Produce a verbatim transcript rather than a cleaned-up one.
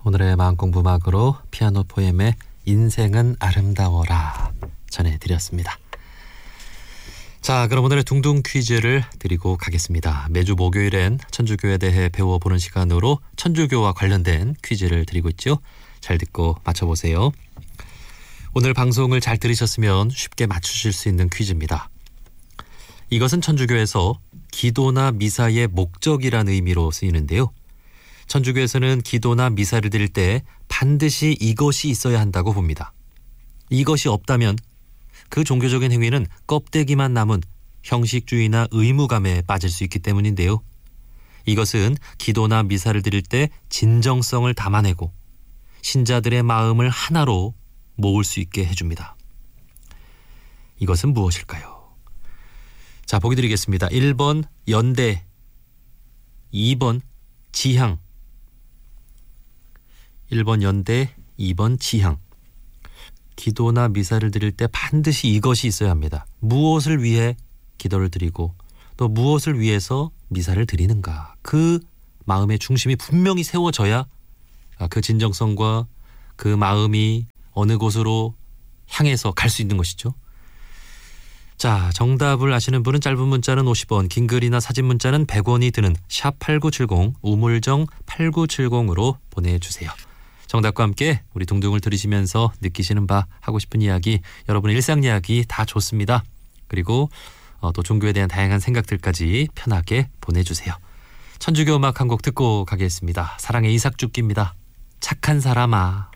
오늘의 마음공부 음악으로 피아노 포엠의 인생은 아름다워라 전해드렸습니다. 자, 그럼 오늘의 둥둥 퀴즈를 드리고 가겠습니다. 매주 목요일엔 천주교에 대해 배워보는 시간으로 천주교와 관련된 퀴즈를 드리고 있죠. 잘 듣고 맞춰보세요. 오늘 방송을 잘 들으셨으면 쉽게 맞추실 수 있는 퀴즈입니다. 이것은 천주교에서 기도나 미사의 목적이라는 의미로 쓰이는데요. 천주교에서는 기도나 미사를 드릴 때 반드시 이것이 있어야 한다고 봅니다. 이것이 없다면 그 종교적인 행위는 껍데기만 남은 형식주의나 의무감에 빠질 수 있기 때문인데요. 이것은 기도나 미사를 드릴 때 진정성을 담아내고 신자들의 마음을 하나로 모을 수 있게 해줍니다. 이것은 무엇일까요? 자, 보기 드리겠습니다. 일 번 연대, 이 번 지향. 일 번 연대, 이 번 지향. 기도나 미사를 드릴 때 반드시 이것이 있어야 합니다. 무엇을 위해 기도를 드리고 또 무엇을 위해서 미사를 드리는가. 그 마음의 중심이 분명히 세워져야 그 진정성과 그 마음이 어느 곳으로 향해서 갈 수 있는 것이죠. 자, 정답을 아시는 분은 짧은 문자는 오십 원, 긴 글이나 사진 문자는 백 원이 드는 샵 팔구칠공, 우물정 팔구칠공으로 보내주세요. 정답과 함께 우리 둥둥을 들으시면서 느끼시는 바, 하고 싶은 이야기, 여러분의 일상 이야기 다 좋습니다. 그리고 어, 또 종교에 대한 다양한 생각들까지 편하게 보내주세요. 천주교 음악 한 곡 듣고 가겠습니다. 사랑의 이삭죽기입니다. 착한 사람아.